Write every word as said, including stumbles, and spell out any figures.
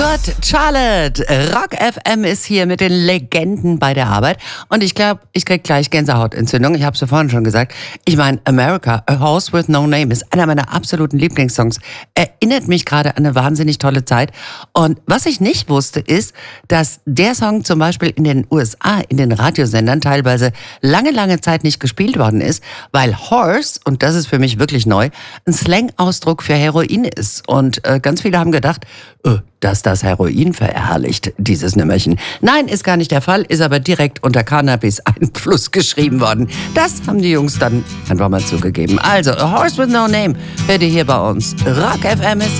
Gott, Charlotte, Rock F M ist hier mit den Legenden bei der Arbeit. Und ich glaube, ich krieg gleich Gänsehautentzündung. Ich habe es ja vorhin schon gesagt. Ich meine, America, A Horse with No Name ist einer meiner absoluten Lieblingssongs. Erinnert mich gerade an eine wahnsinnig tolle Zeit. Und was ich nicht wusste, ist, dass der Song zum Beispiel in den U S A, in den Radiosendern teilweise lange, lange Zeit nicht gespielt worden ist, weil Horse, und das ist für mich wirklich neu, ein Slang-Ausdruck für Heroin ist. Und äh, ganz viele haben gedacht, äh, dass das Heroin verherrlicht, dieses Nimmerchen. Nein, ist gar nicht der Fall, ist aber direkt unter Cannabis-Einfluss geschrieben worden. Das haben die Jungs dann einfach mal zugegeben. Also, A Horse with No Name hört ihr hier bei uns. Rock F M ist